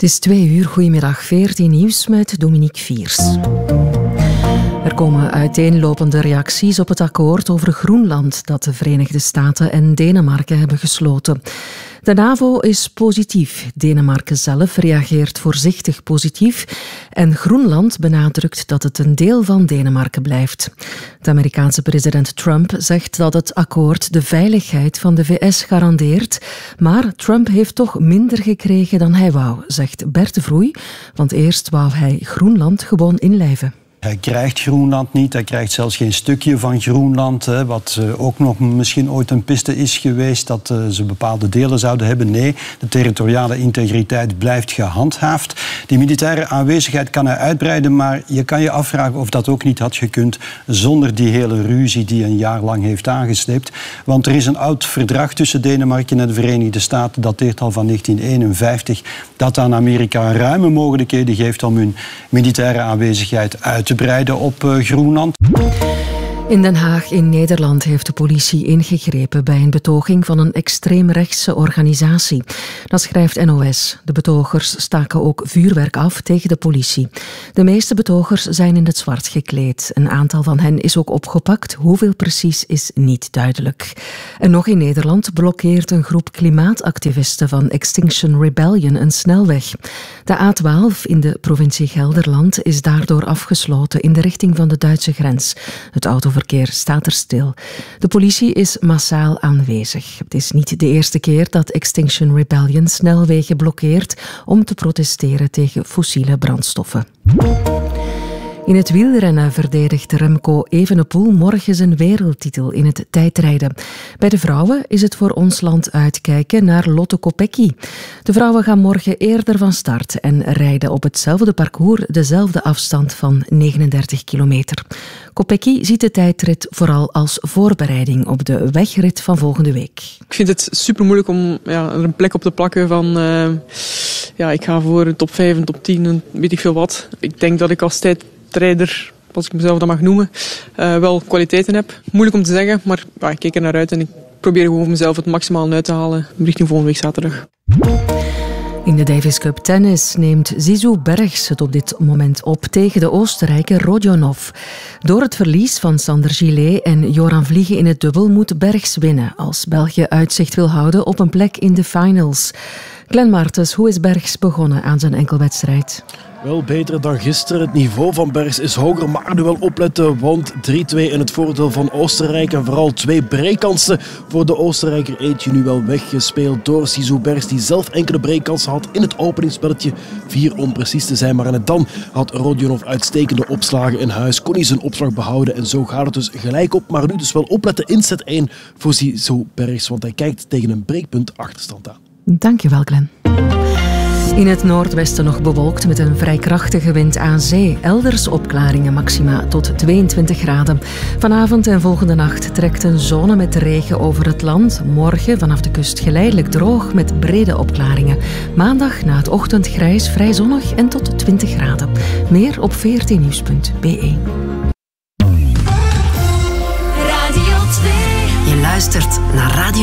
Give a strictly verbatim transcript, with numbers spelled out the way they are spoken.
is twee uur, goedemiddag, veertien nieuws met Dominique Viers. Er komen uiteenlopende reacties op het akkoord over Groenland dat de Verenigde Staten en Denemarken hebben gesloten. De NAVO is positief, Denemarken zelf reageert voorzichtig positief en Groenland benadrukt dat het een deel van Denemarken blijft. De Amerikaanse president Trump zegt dat het akkoord de veiligheid van de V S garandeert, maar Trump heeft toch minder gekregen dan hij wou, zegt Bert de Vroei, want eerst wou hij Groenland gewoon inlijven. Hij krijgt Groenland niet, hij krijgt zelfs geen stukje van Groenland, hè, wat uh, ook nog misschien ooit een piste is geweest dat uh, ze bepaalde delen zouden hebben. Nee, de territoriale integriteit blijft gehandhaafd. Die militaire aanwezigheid kan hij uitbreiden, maar je kan je afvragen of dat ook niet had gekund zonder die hele ruzie die een jaar lang heeft aangesleept. Want er is een oud verdrag tussen Denemarken en de Verenigde Staten, dat dateert al van negentien eenenvijftig, dat aan Amerika ruime mogelijkheden geeft om hun militaire aanwezigheid uit te breiden op uh, Groenland. In Den Haag in Nederland heeft de politie ingegrepen bij een betoging van een extreemrechtse organisatie. Dat schrijft N O S. De betogers staken ook vuurwerk af tegen de politie. De meeste betogers zijn in het zwart gekleed. Een aantal van hen is ook opgepakt. Hoeveel precies is niet duidelijk. En nog in Nederland blokkeert een groep klimaatactivisten van Extinction Rebellion een snelweg. De A twaalf in de provincie Gelderland is daardoor afgesloten in de richting van de Duitse grens. Het autoverkeer staat er stil. De politie is massaal aanwezig. Het is niet de eerste keer dat Extinction Rebellion snelwegen blokkeert om te protesteren tegen fossiele brandstoffen. In het wielrennen verdedigt Remco Evenepoel morgen zijn wereldtitel in het tijdrijden. Bij de vrouwen is het voor ons land uitkijken naar Lotte Kopecky. De vrouwen gaan morgen eerder van start en rijden op hetzelfde parcours dezelfde afstand van negenendertig kilometer. Kopecky ziet de tijdrit vooral als voorbereiding op de wegrit van volgende week. Ik vind het super moeilijk om ja, er een plek op te plakken van uh, ja, ik ga voor een top vijf, een top tien en weet ik veel wat. Ik denk dat ik als tijdrijder, als ik mezelf dat mag noemen, uh, wel kwaliteiten heb. Moeilijk om te zeggen, maar ja, ik kijk er naar uit en ik probeer gewoon mezelf het maximaal uit te halen richting volgende week zaterdag. In de Davis Cup tennis neemt Zizou Bergs het op dit moment op tegen de Oostenrijker Rodionov. Door het verlies van Sander Gillet en Joran Vliegen in het dubbel moet Bergs winnen als België uitzicht wil houden op een plek in de finals. Glenn Martens, hoe is Bergs begonnen aan zijn enkelwedstrijd? Wel beter dan gisteren. Het niveau van Bergs is hoger, maar nu wel opletten, want drie twee in het voordeel van Oostenrijk en vooral twee breakkansen voor de Oostenrijker. Eentje nu wel weggespeeld door Zizou Bergs, die zelf enkele breakkansen had in het openingsspelletje. Vier om precies te zijn, maar net dan had Rodionov uitstekende opslagen in huis. Kon hij zijn opslag behouden en zo gaat het dus gelijk op. Maar nu dus wel opletten in set één voor Zizou Bergs, want hij kijkt tegen een breakpunt achterstand aan. Dank je wel, Glenn. In het noordwesten nog bewolkt met een vrij krachtige wind aan zee. Elders opklaringen, maxima tot tweeëntwintig graden. Vanavond en volgende nacht trekt een zone met regen over het land. Morgen vanaf de kust geleidelijk droog met brede opklaringen. Maandag na het ochtend grijs, vrij zonnig en tot twintig graden. Meer op veertien nieuws punt b e. Radio twee. Je luistert naar Radio